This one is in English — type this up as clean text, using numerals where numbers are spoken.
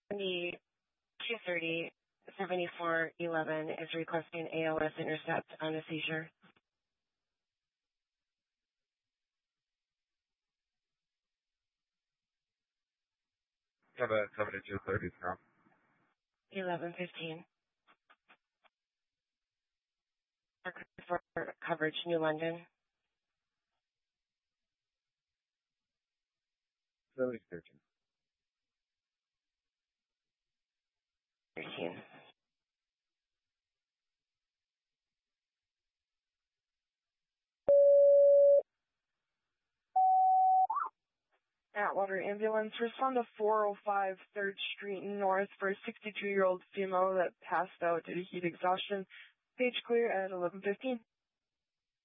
The 230 7411 is requesting ALS intercept on a seizure. Have a 7230 now. 1115. For coverage, New London. 7013. 13. Atwater Ambulance, respond to 405 3rd Street North for a 62-year-old female that passed out due to heat exhaustion. Page clear at 11:15.